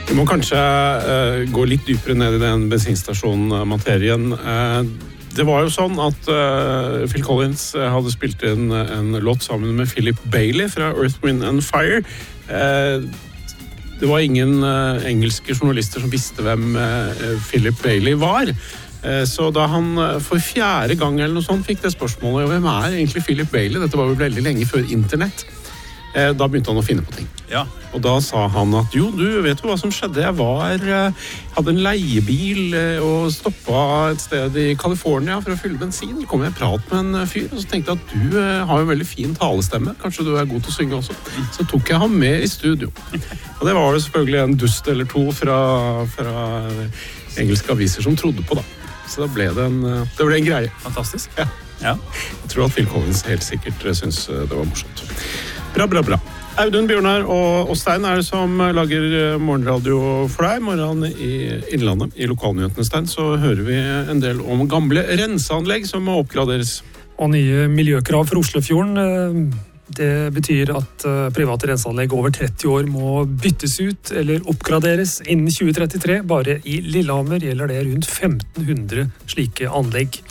Vi må kanskje gå litt dypere ned i den bensinstasjon-materien. Det var jo sånn at Phil Collins hadde spilt inn en låt sammen med Philip Bailey fra Earth, Wind and Fire. Det var ingen engelske journalister som visste hvem Philip Bailey var. Så da han for 4. gang eller noe sånt fikk det spørsmålet, hvem egentlig Philip Bailey? Dette var jo veldig lenge før internett. Da begynte han å finne på ting. Ja. Og da sa han at jo, du vet jo hva som skjedde. Jeg hadde en leiebil og stoppet et sted i California for å fylle bensin. Så kom jeg i prat med en fyr, og så tenkte jeg at du har en veldig fin talestemme. Kanskje du god til å synge også. Så tok jeg ham med i studio. Og det var jo selvfølgelig en dust eller to fra engelske aviser som trodde på da. Så da ble det en greie. Fantastisk. Ja. Ja. Jeg tror at Phil Collins helt sikkert synes det var morsomt. Bra. Audun, Bjørnar og Stein det som lager morgenradio for deg. Morgenen i Innlandet, i lokalnyhetene, Stein, så hører vi en del om gamle renseanlegg som må oppgraderes. Og nye miljøkrav for Oslofjorden. Det betyr at private renseanlegg over 30 år må byttes ut eller oppgraderes innen 2033. Bare i Lillehammer gjelder det rundt 1500 slike anlegg.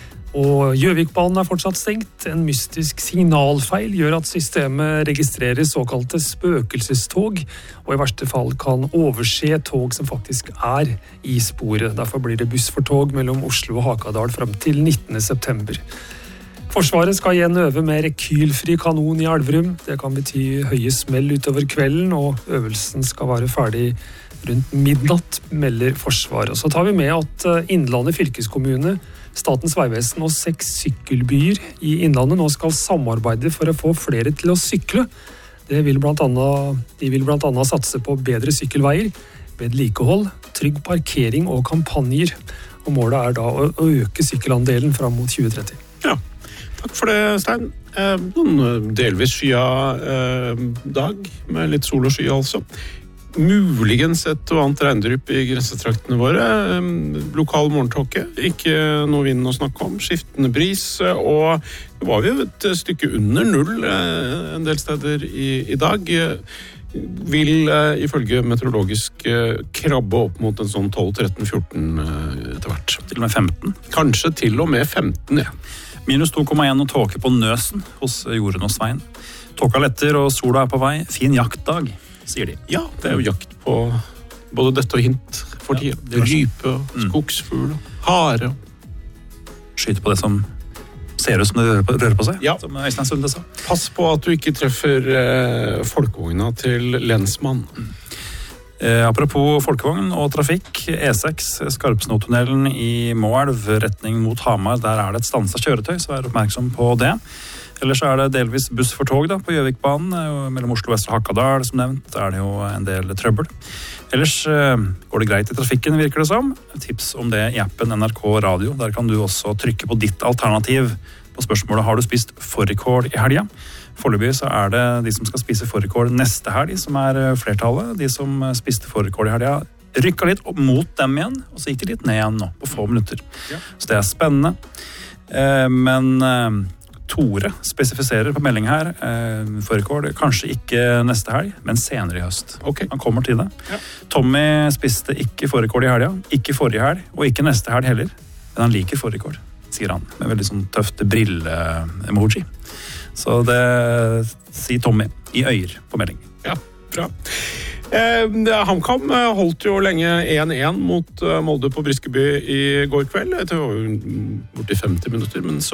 Og Gjøvikbanen fortsatt stengt. En mystisk signalfeil gjør at systemet registrerer såkalte spøkelsestog, og i verste fall kan overse tog som faktisk i sporet. Derfor blir det buss for tog mellom Oslo og Hakadal frem til 19. september. Forsvaret skal igjen øve med rekylfri kanon i Elverum. Det kan bety høye smell utover kvelden, og øvelsen skal være ferdig rundt midnatt, melder Forsvaret. Og så tar vi med at Innlandet fylkeskommune, Statens vegvesen og 6 sykkelbyer i Innlandet nå skal samarbeide for å få flere til å sykle. De vil blant annet satse på bedre sykkelveier, vedlikehold, trygg parkering og kampanjer. Og målet da å øke sykkelandelen fram mot 2030. Ja, takk for det, Stein. Noen delvis skya dag, med litt sol og sky altså. Muligens et og annet regndrypp i grensetraktene våre. Lokal morgentåke, ikke noe vind å snakke om. Skiftende bris, og det var jo et stykke under null en del steder i dag. Vil ifølge meteorologisk krabbe opp mot en sånn 12-13-14 etter hvert. Til og med 15. Kanskje til og med 15, ja. Minus 2,1 og tåke på Nøsen hos Jorunn og Svein. Tåka letter og sola på vei. Fin jaktdag, sier de. Ja, det jo jakt på både dette og hint for tida. Rype, skogsfugl, hare. Skyte på det som ser ut som det rører på seg, ja. Som Øystein Sunde sa. Pass på at du ikke treffer folkevogna til lensmann. Apropos folkevogn og trafikk, E6, Skarpsnotunnelen i Moelv, retning mot Hamar, der det et stanset kjøretøy, så vær oppmerksom på det. Ellers det delvis buss for tog på Gjøvikbanen, mellom Oslo Vest og Hakadal, som nevnt, det jo en del trøbbel. Ellers går det greit i trafikken, virker det som. Tips om det i appen NRK Radio, der kan du også trykke på ditt alternativ på spørsmålet har du spist fårikål i helga. Foreløpig så det de som skal spise fårikål neste helg, som flertallet. De som spiste fårikål i helga rykket litt opp mot dem igjen, og så gikk de litt ned igjen nå, på få minutter. Ja. Så det spennende. Men Tore spesifiserer på melding her, fårikål, kanskje ikke neste helg, men senere i høst. Okay. Han kommer til det. Ja. Tommy spiste ikke fårikål i helga, ikke forrige helg, og ikke neste helg heller. Men han liker fårikål, sier han, med veldig sånn tøft brille-emoji. Så det sier Tommy i øyer på melding. Ja, bra. HamKam holdt jo lenge 1-1 mot Molde på Briskeby i går kveld. Det var jo borti 50 minutter, men så